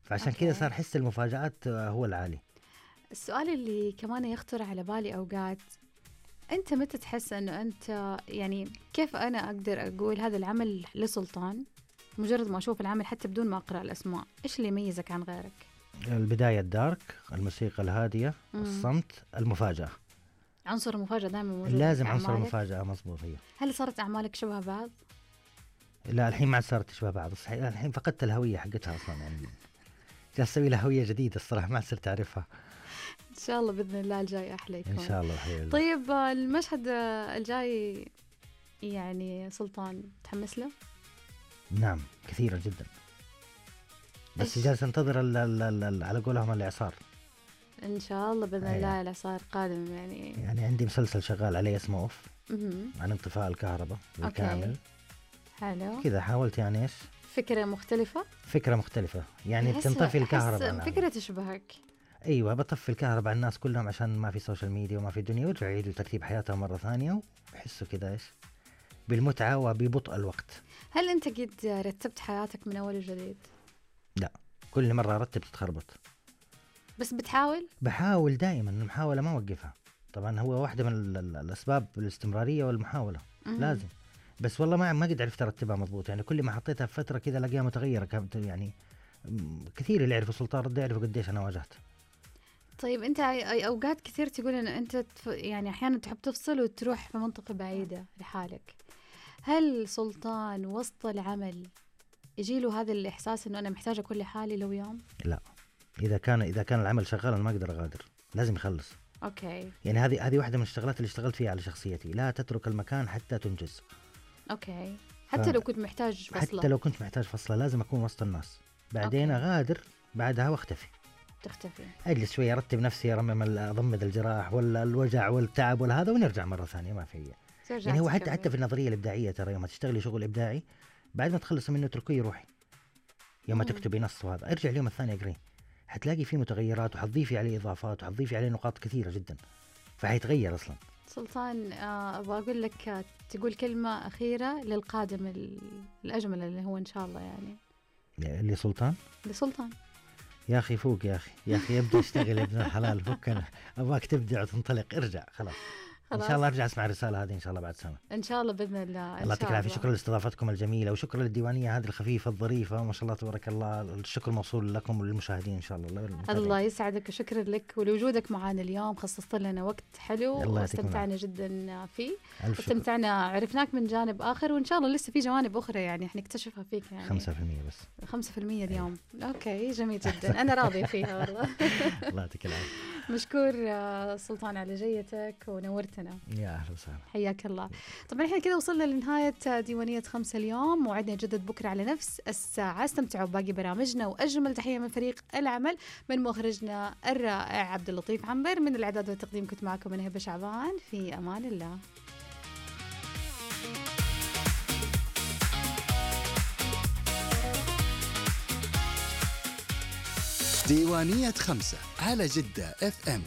فعشان كده صار حس المفاجآت هو العالي. السؤال اللي كمان يخطر على بالي أوقات، أنت متى تحس أنه أنت يعني كيف أنا أقدر أقول هذا العمل لسلطان مجرد ما أشوف العمل حتى بدون ما أقرأ الأسماء؟ إيش اللي يميزك عن غيرك؟ البداية الدارك، الموسيقى الهادية، الصمت، المفاجأة. عنصر المفاجأة دائما موجود، لازم عنصر المفاجأة مظبوط. هي هل صارت أعمالك شبه بعض؟ لا الحين ما عاد صارت شبه بعض، الحين فقدت الهوية حقتها أصلا، يعني جالس أسوي لها هوية جديدة الصراحة ما صرت أعرفها. إن شاء الله بإذن الله الجاي أحلى يكون. إن شاء الله حبيبي. طيب المشهد الجاي يعني سلطان تحمس له؟ نعم كثيرا جدا، بس جالس انتظر على قولهم الإعصار. إن شاء الله بإذن الله الإعصار قادم. يعني عندي مسلسل شغال عليه اسمه أوف، عن انطفاء الكهرباء بالكامل. حلو كذا حاولت يعني إيش فكرة مختلفة يعني بتنطفي الكهرباء. فكرة تشبهك. أيوة بطفي الكهرباء على الناس كلهم عشان ما في سوشيال ميديا وما في دنيا، ويرجعوا يعيدوا ترتيب حياتهم مرة ثانية ويحسوا كذا إيش بالمتعة وببطء الوقت. هل أنت قد رتبت حياتك من أول وجديد؟ لا، كل مرة أرتب تتخربط. بس بتحاول؟ بحاول دائما، المحاولة ما وقفها. طبعا هو واحدة من الأسباب الاستمرارية والمحاولة. لازم. بس والله ما قد عرفت أرتبها مضبوط، يعني كل ما حطيتها في فترة كذا لاقيها متغيرة. يعني كثير اللي يعرفوا سلطان رد يعرفوا قديش أنا واجهت. طيب أنت أوقات كثير تقول إن أنت يعني أحيانا تحب تفصل وتروح في منطقة بعيدة لحالك. هل سلطان وسط العمل يجيله هذا الإحساس إنه أنا محتاجة كل حالي لو يوم؟ لا، إذا كان العمل شغال أنا ما أقدر أغادر، لازم يخلص. أوكي. يعني هذه واحدة من الشغلات اللي اشتغلت فيها على شخصيتي، لا تترك المكان حتى تنجز. أوكي. حتى لو كنت محتاج فصلة. حتى لو كنت محتاج فصلة لازم أكون وسط الناس، بعدين أغادر بعدها واختفي. تختفي. أجلس شوية أرتب نفسي، أضمد الجراح ولا الوجع والتعب ولا هذا، ونرجع مرة ثانية ما في. يعني هو حتى في النظرية الإبداعية ترى يوم تشتغلي شغل إبداعي بعد ما تخلص منه اتركيه روحي. يوم تكتبي نص وهذا ارجع اليوم الثاني اقريه، حتلاقي فيه متغيرات وحتضيفي عليه إضافات وحتضيفي عليه نقاط كثيرة جدا، فحيتغير أصلا. سلطان أبغى أقول لك تقول كلمة أخيرة للقادم الأجمل اللي هو إن شاء الله يعني لسلطان يا أخي فوق يا أخي ابدأ اشتغل يا ابن الحلال، فكنا أبغاك تبدع وتنطلق، ارجع خلاص. إن شاء الله أرجع أسمع الرسالة هذه إن شاء الله بعد سنة إن شاء الله بإذن الله. الله يعطيك العافية. شكرا لاستضافتكم الجميلة، وشكرا للديوانية هذه الخفيفة الظريفة، ما شاء الله تبارك الله. الشكر موصول لكم وللمشاهدين إن شاء الله. الله يسعدك وشكرا لك ولوجودك معنا اليوم، خصصت لنا وقت حلو واستمتعنا جدا فيه. استمتعنا، عرفناك من جانب آخر، وإن شاء الله لسه في جوانب أخرى يعني حنكتشفها فيك. يعني 5% بس 5% اليوم. أوكي جميل جدا، أنا راضية فيها والله. الله يعطيك العافية. مشكور سلطان على جيتك ونورتنا. يا أهلا وسهلا، حياك الله. طبعا احنا كده وصلنا لنهاية ديوانية 5 اليوم، موعدنا يجدد بكرة على نفس الساعة. استمتعوا بباقي برامجنا، وأجمل تحية من فريق العمل، من مخرجنا الرائع عبد اللطيف عنبر، من الإعداد والتقديم كنت معكم من هبة شعبان. في أمان الله. ديوانية 5 على جدة FM.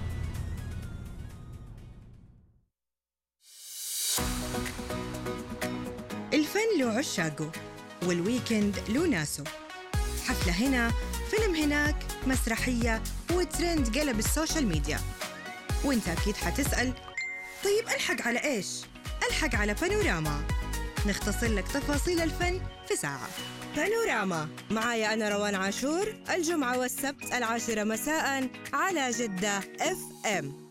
الفن له عشاقه، والويكند له ناسه. حفلة هنا، فيلم هناك، مسرحية، وترند قلب السوشيال ميديا. وانت أكيد حتسأل طيب ألحق على إيش؟ ألحق على بانوراما، نختصر لك تفاصيل الفن في ساعة. بانوراما معايا أنا روان عاشور، الجمعة والسبت 10 مساء على جدة FM.